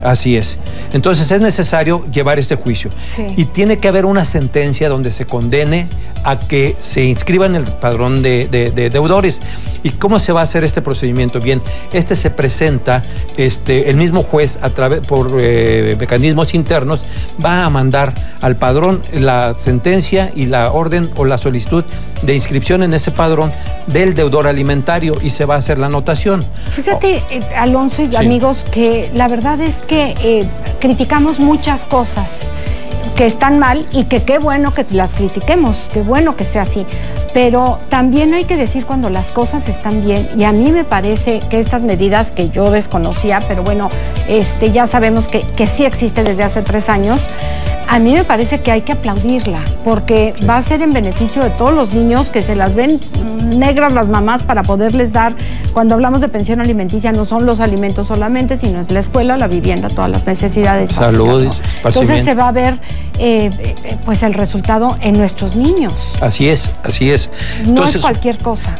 Así es. Entonces es necesario llevar este juicio. Sí. Y tiene que haber una sentencia donde se condene a que se inscriba en el padrón de deudores. ¿Y cómo se va a hacer este procedimiento? Bien, se presenta, el mismo juez por mecanismos internos va a mandar al padrón la sentencia y la orden o la solicitud de inscripción en ese padrón del deudor alimentario y se va a hacer la anotación. Fíjate, Alonso y Sí. amigos, que la verdad es que criticamos muchas cosas que están mal y que qué bueno que las critiquemos, qué bueno que sea así, pero también hay que decir cuando las cosas están bien, y a mí me parece que estas medidas que yo desconocía, pero bueno, ya sabemos que sí existe desde hace 3 años, a mí me parece que hay que aplaudirla, porque Sí. va a ser en beneficio de todos los niños que se las ven negras las mamás para poderles dar. Cuando hablamos de pensión alimenticia no son los alimentos solamente, sino es la escuela, la vivienda, todas las necesidades básicas, Salud, ¿no? Entonces se va a ver pues el resultado en nuestros niños. Así es, así es. No Entonces, es cualquier cosa.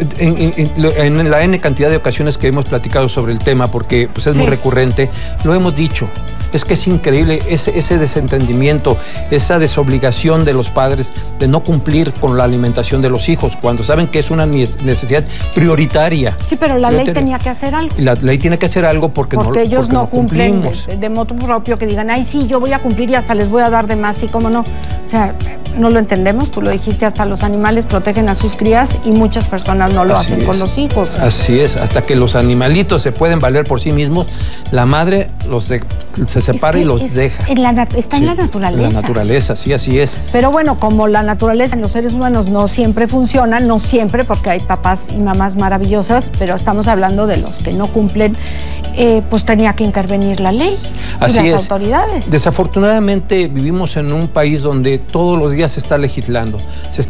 En la N cantidad de ocasiones que hemos platicado sobre el tema, porque pues, es Sí. muy recurrente, lo hemos dicho. Es que es increíble ese desentendimiento, esa desobligación de los padres de no cumplir con la alimentación de los hijos, cuando saben que es una necesidad prioritaria. Sí, pero la ley tenía que hacer algo. Y la ley tiene que hacer algo porque ellos no cumplen cumplimos. de motu propio, que digan, ay, sí, yo voy a cumplir y hasta les voy a dar de más, sí, cómo no. O sea, no lo entendemos, tú lo dijiste, hasta los animales protegen a sus crías y muchas personas no lo Así hacen es. con los hijos. Así es, hasta que los animalitos se pueden valer por sí mismos, la madre se separa y los deja. Está en la naturaleza. En la naturaleza, sí, así es. Pero bueno, como la naturaleza en los seres humanos no siempre funciona, no siempre, porque hay papás y mamás maravillosas, pero estamos hablando de los que no cumplen, pues tenía que intervenir la ley Así y las es. autoridades. Desafortunadamente vivimos en un país donde todos los días se está legislando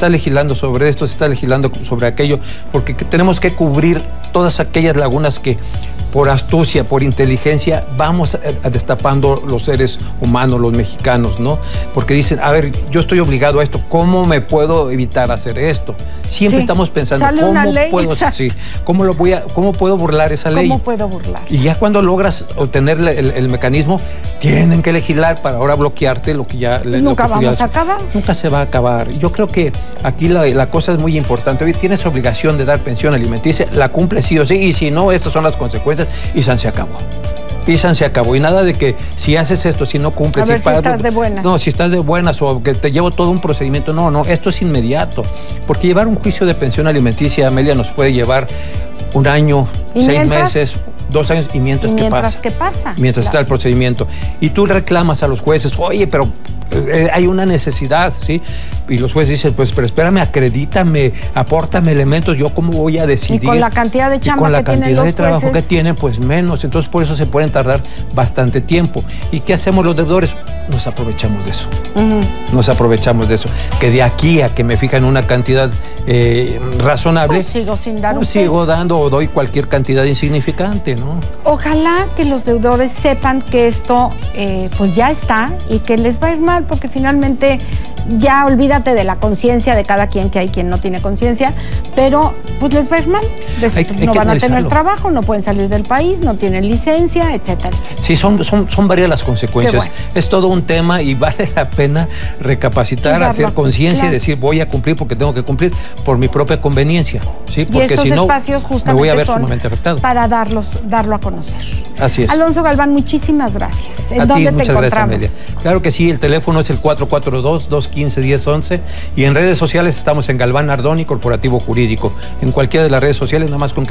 sobre esto, se está legislando sobre aquello, porque tenemos que cubrir todas aquellas lagunas que por astucia, por inteligencia, vamos a destapando los seres humanos, los mexicanos, ¿no? Porque dicen, a ver, yo estoy obligado a esto, ¿cómo me puedo evitar hacer esto? Siempre Sí. estamos pensando, Sale ¿cómo una ley, puedo, exacto. sí, cómo puedo burlar esa ley? ¿Cómo puedo burlar? Y ya cuando logras obtener el mecanismo, tienen que legislar para ahora bloquearte lo que ya... Nunca vamos a acabar. Nunca se va a acabar. Yo creo que aquí la cosa es muy importante. Hoy tienes obligación de dar pensión alimenticia, la cumple sí o sí, y si no, estas son las consecuencias, y se acabó. Y se acabó. Y nada de que si haces esto, si no cumples... A ver si estás de buenas. No, si estás de buenas o que te llevo todo un procedimiento. No, esto es inmediato. Porque llevar un juicio de pensión alimenticia, Amelia, nos puede llevar 1 año, 6 meses... 2 años y mientras que pasa. Mientras está el procedimiento. Y tú reclamas a los jueces, oye, pero hay una necesidad, ¿sí? Y los jueces dicen, pues, pero espérame, acredítame, apórtame elementos, yo cómo voy a decidir. Y con la cantidad de chamba con la que tienen cantidad los de trabajo jueces, que tienen, pues menos. Entonces, por eso se pueden tardar bastante tiempo. ¿Y qué hacemos los deudores? Nos aprovechamos de eso. Nos aprovechamos de eso. Que de aquí a que me fijan una cantidad razonable, pues sigo sin dar pues sigo dando o doy cualquier cantidad insignificante, ¿no? Ojalá que los deudores sepan que esto pues ya está y que les va a ir mal, porque finalmente ya olvídate de la conciencia de cada quien, que hay quien no tiene conciencia, pero pues les va a ir mal. No van a tener trabajo, no pueden salir del país, no tienen licencia, etcétera, etcétera. Sí, son varias las consecuencias. Bueno. Es todo un tema y vale la pena recapacitar, hacer conciencia, claro. Y decir, voy a cumplir porque tengo que cumplir por mi propia conveniencia, ¿sí? Porque y estos si no, espacios justamente me voy a ver son sumamente afectado. para darlo a conocer. Así es. Alonso Galván, muchísimas gracias. ¿En a dónde ti, te muchas encontramos? gracias, Amelia. Claro que sí, el teléfono es el 442-215-1011 y en redes sociales estamos en Galván Ardón y Corporativo Jurídico. En cualquiera de las redes sociales, nada más con que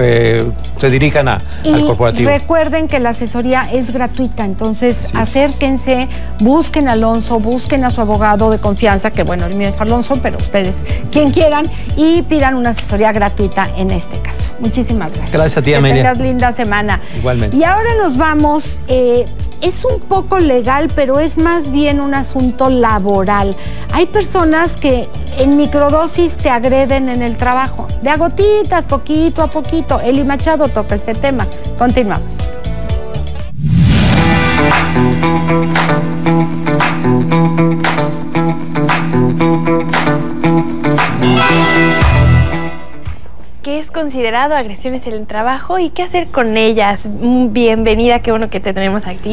se dirijan al corporativo. Recuerden que la asesoría es gratuita, entonces acérquense, busquen a Alonso, busquen a su abogado de confianza, que bueno, el mío es Alonso, pero ustedes, quien quieran, y pidan una asesoría gratuita en este caso. Muchísimas gracias. Gracias a ti, Amelia. Que tengas linda semana. Igualmente. Y ahora nos vamos, es un poco legal, pero es más bien un asunto laboral. Hay personas que en microdosis te agreden en el trabajo, de a gotitas, poquito a poquito. Eli Machado toca este tema. Continuamos. ¿Qué es considerado generado agresiones en el trabajo y qué hacer con ellas. Bienvenida, qué bueno que te tenemos aquí.